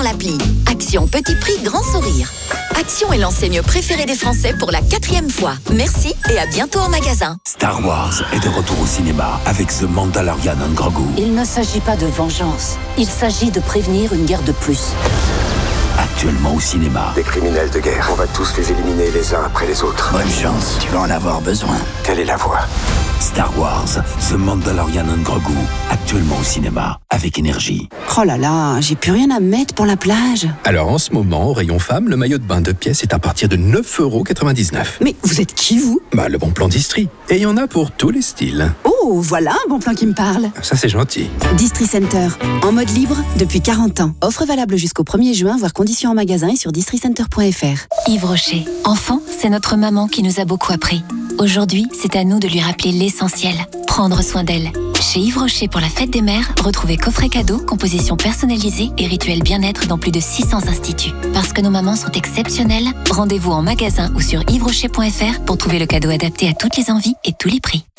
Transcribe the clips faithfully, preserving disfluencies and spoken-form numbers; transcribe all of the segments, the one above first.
l'appli. Action petit prix, grand sourire. Action est l'enseigne préférée des Français pour la quatrième fois. Merci et à bientôt en magasin. Star Wars est de retour au cinéma avec The Mandalorian and Grogu. Il ne s'agit pas de vengeance. Il s'agit de prévenir une guerre de plus. Actuellement au cinéma. Des criminels de guerre. On va tous les éliminer les uns après les autres. Bonne chance, tu vas en avoir besoin. Telle est la voie. Star Wars, The Mandalorian and Grogu, actuellement au cinéma, avec énergie. Oh là là, j'ai plus rien à mettre pour la plage. Alors en ce moment, au rayon femme, le maillot de bain de pièces est à partir de neuf euros quatre-vingt-dix-neuf. Mais vous êtes qui, vous ? Bah, le bon plan d'Istrie. Et il y en a pour tous les styles. Oh, voilà un bon plan qui me parle. Ça, c'est gentil. Distri Center, en mode libre depuis quarante ans. Offre valable jusqu'au premier juin, voire conditions en magasin et sur districenter point f r. Yves Rocher. Enfant, c'est notre maman qui nous a beaucoup appris. Aujourd'hui, c'est à nous de lui rappeler l'essentiel, prendre soin d'elle. Chez Yves Rocher pour la fête des mères, retrouvez coffret cadeau, composition personnalisée et rituel bien-être dans plus de six cents instituts. Parce que nos mamans sont exceptionnelles, rendez-vous en magasin ou sur yves rocher point f r pour trouver le cadeau adapté à toutes les envies et tous les prix.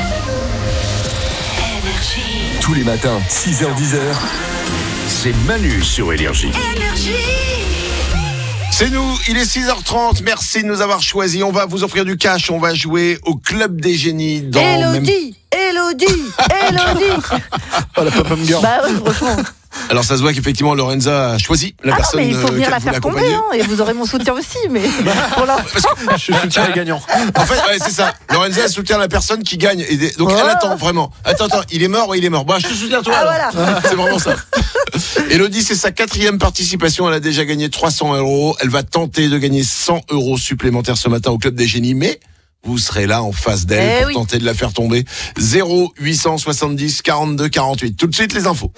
Tous les matins, six heures dix, c'est Manu sur Énergie. C'est nous, il est six heures trente, merci de nous avoir choisis. On va vous offrir du cash, on va jouer au Club des Génies dans... Élodie, même... Élodie, Élodie. Oh, la pop-up girl. Bah ouais, franchement. Alors ça se voit qu'effectivement Lorenza a choisi la ah personne non, mais il faut venir euh, la faire tomber, hein, et vous aurez mon soutien aussi, mais pour l'instant... Je soutiens les gagnants. En fait, ouais, c'est ça. Lorenza soutient la personne qui gagne. Et des... Donc oh. elle attend vraiment. Attends, attends, il est mort ou il est mort. Bah, je te soutiens toi. Ah, voilà. C'est vraiment ça. Élodie, c'est sa quatrième participation. Elle a déjà gagné trois cents euros. Elle va tenter de gagner cent euros supplémentaires ce matin au Club des Génies, mais... vous serez là en face d'elle eh pour oui. tenter de la faire tomber. zéro huit cent soixante-dix quarante-deux quarante-huit. Tout de suite les infos.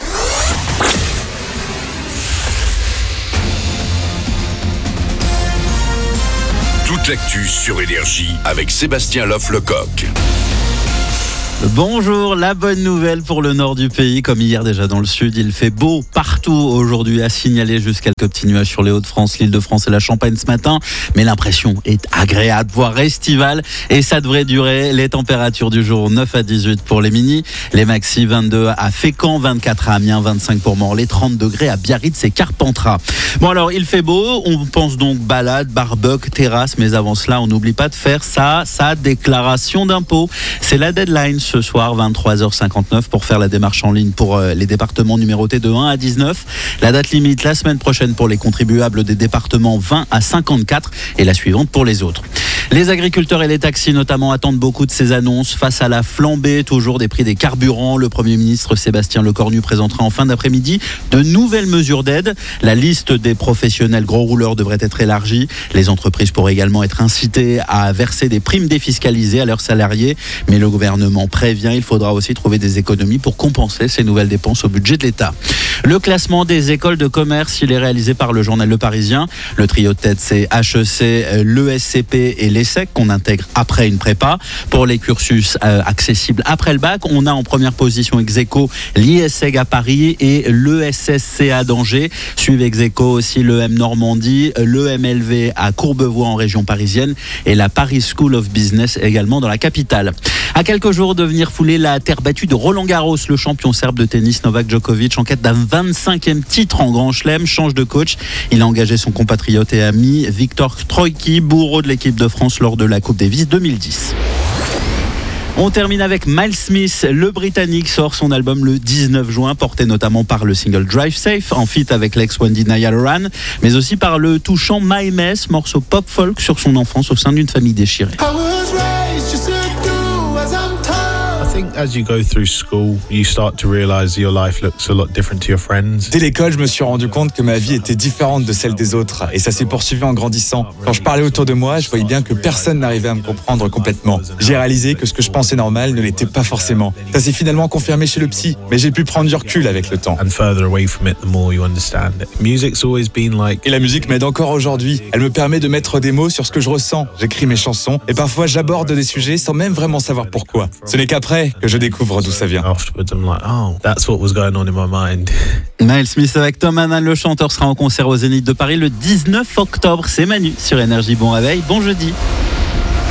Toute l'actu sur Énergie avec Sébastien Loff-Lecoq. Bonjour, la bonne nouvelle pour le nord du pays, comme hier déjà dans le sud, il fait beau partout aujourd'hui, à signaler juste quelques petits nuages sur les Hauts-de-France, l'Île-de-France et la Champagne ce matin, mais l'impression est agréable, voire estivale, et ça devrait durer. Les températures du jour neuf à dix-huit pour les mini, les maxi vingt-deux à Fécamp, vingt-quatre à Amiens, vingt-cinq pour Morlaix, trente degrés à Biarritz et Carpentras. Bon alors, il fait beau, on pense donc balade, barbecue, terrasse, mais avant cela, on n'oublie pas de faire ça, sa déclaration d'impôt. C'est la deadline ce soir, vingt-trois heures cinquante-neuf, pour faire la démarche en ligne pour les départements numérotés de un à dix-neuf. La date limite la semaine prochaine pour les contribuables des départements vingt à cinquante-quatre et la suivante pour les autres. Les agriculteurs et les taxis notamment attendent beaucoup de ces annonces face à la flambée toujours des prix des carburants. Le Premier ministre Sébastien Lecornu présentera en fin d'après-midi de nouvelles mesures d'aide. La liste des professionnels gros rouleurs devrait être élargie. Les entreprises pourraient également être incitées à verser des primes défiscalisées à leurs salariés. Mais le gouvernement prévient, il faudra aussi trouver des économies pour compenser ces nouvelles dépenses au budget de l'État. Le classement des écoles de commerce, il est réalisé par le journal Le Parisien. Le trio de tête, c'est H E C, l'E S C P et l'ESSEC qu'on intègre après une prépa. Pour les cursus euh, accessibles après le bac, on a en première position ex-aequo l'I S E G à Paris et l'E S S C à d'Angers. Suivent ex-aequo aussi l'E M Normandie, l'E M L V à Courbevoie en région parisienne et la Paris School of Business également dans la capitale. À quelques jours de venir fouler la terre battue de Roland Garros, le champion serbe de tennis Novak Djokovic, en quête d'un vingt-cinquième titre en Grand Chelem, change de coach. Il a engagé son compatriote et ami Victor Troicki, bourreau de l'équipe de France lors de la Coupe Davis deux mille dix. On termine avec Miles Smith. Le Britannique sort son album le dix-neuf juin, porté notamment par le single Drive Safe, en feat avec l'ex-Wendy Niall-Horan, mais aussi par le touchant My Mess, morceau pop-folk sur son enfance au sein d'une famille déchirée. As you go through school, you start to realize your life looks a lot different to your friends. Dès l'école, je me suis rendu compte que ma vie était différente de celle des autres et ça s'est poursuivi en grandissant. Quand je parlais autour de moi, je voyais bien que personne n'arrivait à me comprendre complètement. J'ai réalisé que ce que je pensais normal ne l'était pas forcément. Ça s'est finalement confirmé chez le psy, mais j'ai pu prendre du recul avec le temps. And further away from it, the more you understand it. Music's always been like... Et la musique m'aide encore aujourd'hui. Elle me permet de mettre des mots sur ce que je ressens. J'écris mes chansons et parfois j'aborde des sujets sans même vraiment savoir pourquoi. Ce n'est qu'après que je découvre d'où ça vient. Miles Smith avec Tom Hannan, le chanteur, sera en concert au Zénith de Paris le dix-neuf octobre. C'est Manu sur Énergie. Bon réveil, bon jeudi.